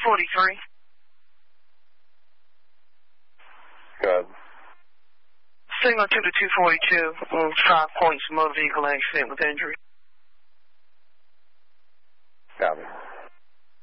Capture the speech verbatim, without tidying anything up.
forty-three. Good. Signal two to two forty-two, um, five points, motor vehicle accident with injury. Copy.